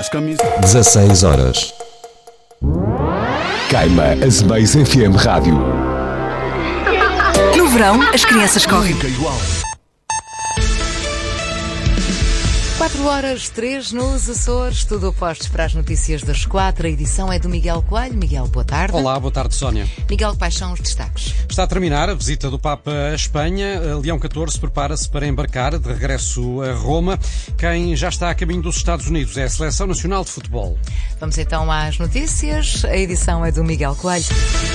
As camisas. 16 horas. Caima a Space FM Rádio. No verão, as crianças correm. 4h03 nos Açores, tudo opostos para as notícias das 4. A edição é do Miguel Coelho. Miguel, boa tarde. Olá, boa tarde, Sónia. Miguel, quais são os destaques? Está a terminar a visita do Papa à Espanha. Leão XIV prepara-se para embarcar de regresso a Roma. Quem já está a caminho dos Estados Unidos é a Seleção Nacional de Futebol. Vamos então às notícias. A edição é do Miguel Coelho.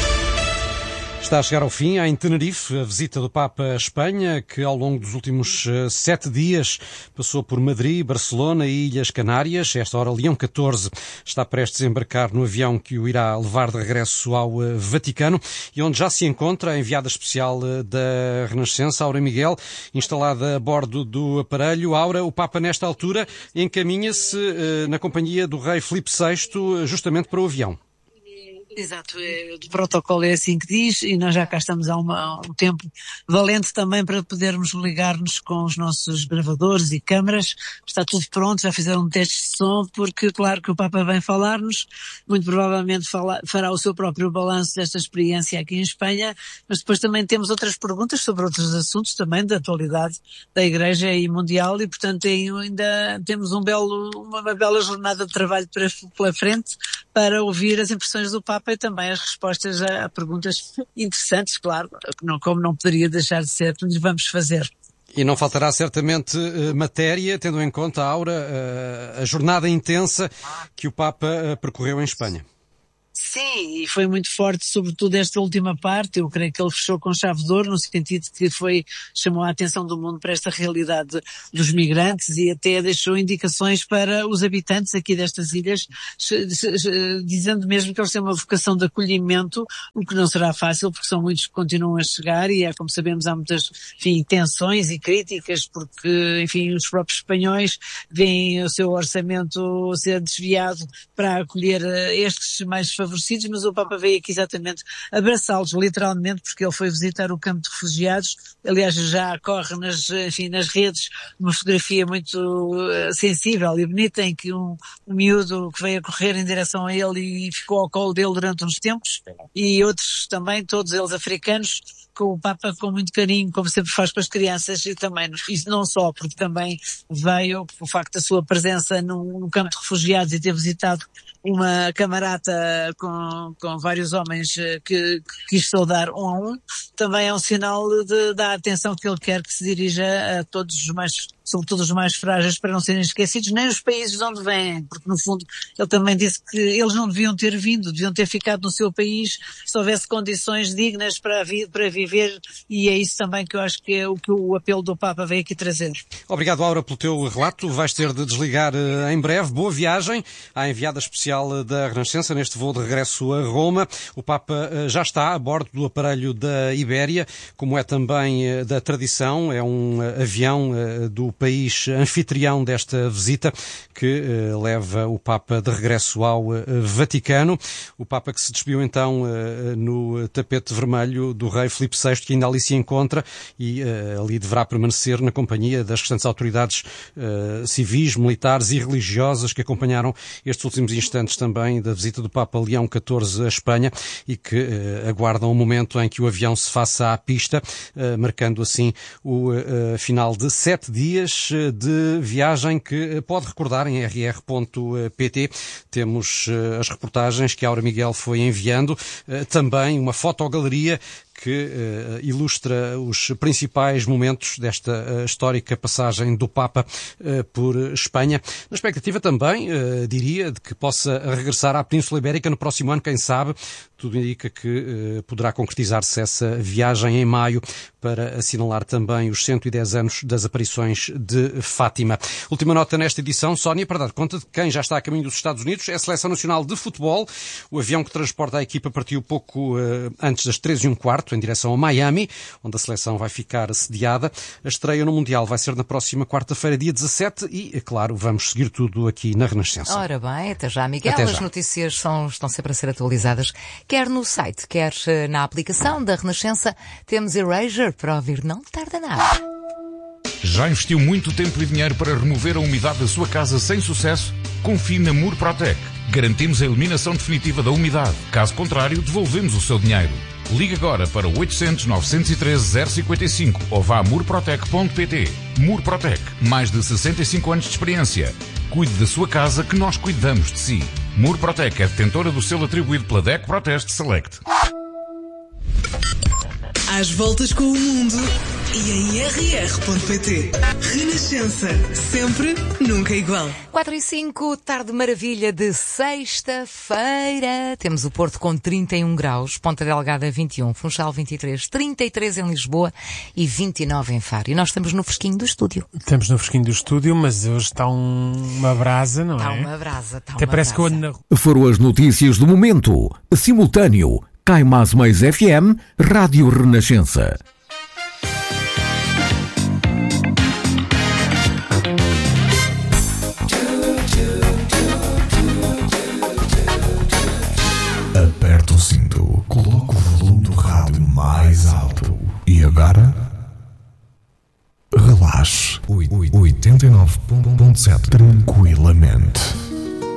Está a chegar ao fim, em Tenerife, a visita do Papa à Espanha, que ao longo dos últimos 7 dias passou por Madrid, Barcelona e Ilhas Canárias. Esta hora, Leão XIV está prestes a embarcar no avião que o irá levar de regresso ao Vaticano e onde já se encontra a enviada especial da Renascença, Aura Miguel, instalada a bordo do aparelho. Aura, o Papa nesta altura encaminha-se na companhia do rei Filipe VI justamente para o avião. Exato, o protocolo é assim que diz e nós já cá estamos há um tempo valente também para podermos ligar-nos com os nossos gravadores e câmaras. Está tudo pronto, já fizeram um teste de som porque claro que o Papa vem falar-nos, muito provavelmente fará o seu próprio balanço desta experiência aqui em Espanha, mas depois também temos outras perguntas sobre outros assuntos também da atualidade da Igreja e mundial e portanto ainda temos uma bela jornada de trabalho pela frente para ouvir as impressões do Papa e também as respostas a perguntas interessantes, claro, como não poderia deixar de ser, que lhes vamos fazer. E não faltará certamente matéria, tendo em conta, Aura, a jornada intensa que o Papa percorreu em Espanha. Sim, e foi muito forte, sobretudo esta última parte. Eu creio que ele fechou com chave de ouro, no sentido que chamou a atenção do mundo para esta realidade dos migrantes e até deixou indicações para os habitantes aqui destas ilhas, dizendo mesmo que eles têm uma vocação de acolhimento, o que não será fácil, porque são muitos que continuam a chegar e, como sabemos, há muitas, tensões e críticas, porque, os próprios espanhóis veem o seu orçamento ser desviado para acolher estes mais favorecidos, mas o Papa veio aqui exatamente abraçá-los, literalmente, porque ele foi visitar o campo de refugiados. Aliás, já corre nas redes uma fotografia muito sensível e bonita em que um miúdo que veio a correr em direção a ele e ficou ao colo dele durante uns tempos, e outros também, todos eles africanos, com o Papa com muito carinho, como sempre faz com as crianças, e também, isso não só, porque também veio o facto da sua presença num campo de refugiados e ter visitado uma camarata com vários homens que quis saudar um a um, também é um sinal da atenção que ele quer que se dirija a todos os mais, sobretudo os mais frágeis, para não serem esquecidos, nem os países de onde vêm, porque no fundo ele também disse que eles não deviam ter vindo, deviam ter ficado no seu país se houvesse condições dignas para viver, e é isso também que eu acho que é o que o apelo do Papa veio aqui trazer. Obrigado, Aura, pelo teu relato. Vais ter de desligar em breve. Boa viagem à enviada especial da Renascença neste voo de regresso a Roma. O Papa já está a bordo do aparelho da Ibéria, como é também da tradição. É um avião do país anfitrião desta visita que leva o Papa de regresso ao Vaticano. O Papa que se despiu então no tapete vermelho do rei Filipe VI, que ainda ali se encontra e ali deverá permanecer na companhia das restantes autoridades civis, militares e religiosas que acompanharam estes últimos instantes também da visita do Papa Leão XIV à Espanha e que aguardam o momento em que o avião se faça à pista, marcando assim o final de 7 dias de viagem que pode recordar em rr.pt. Temos as reportagens que a Aura Miguel foi enviando, também uma fotogaleria que ilustra os principais momentos desta histórica passagem do Papa por Espanha. Na expectativa também, diria, de que possa regressar à Península Ibérica no próximo ano, quem sabe. Tudo indica que poderá concretizar-se essa viagem em maio para assinalar também os 110 anos das aparições de Fátima. Última nota nesta edição, Sónia, para dar conta de quem já está a caminho dos Estados Unidos, é a Seleção Nacional de Futebol. O avião que transporta a equipa partiu pouco antes das 13h15, em direção a Miami, onde a seleção vai ficar sediada. A estreia no Mundial vai ser na próxima quarta-feira, dia 17, e, é claro, vamos seguir tudo aqui na Renascença. Ora bem, até já, Miguel. Até já. As notícias estão sempre a ser atualizadas, quer no site, quer na aplicação da Renascença. Temos Erasure para ouvir, não tarda nada. Já investiu muito tempo e dinheiro para remover a umidade da sua casa sem sucesso? Confie na Murprotec. Garantimos a eliminação definitiva da umidade. Caso contrário, devolvemos o seu dinheiro. Ligue agora para 800 913 055 ou vá a murprotec.pt. Murprotec. Mais de 65 anos de experiência. Cuide da sua casa que nós cuidamos de si. Murprotec é detentora do selo atribuído pela DECO Proteste Select. Às voltas com o mundo e em rr.pt. Renascença. Sempre, nunca igual. 4:05, tarde maravilha de sexta-feira. Temos o Porto com 31 graus, Ponta Delgada 21, Funchal 23, 33 em Lisboa e 29 em Faro. E nós estamos no fresquinho do estúdio. Estamos no fresquinho do estúdio, mas hoje está uma brasa, não é? Está uma brasa, Até parece que Foram as notícias do momento. Simultâneo. Cai Mais Mais FM, Rádio Renascença. Aperta o cinto, coloca o volume do rádio mais alto. E agora? Relaxe. 89.7 tranquilamente.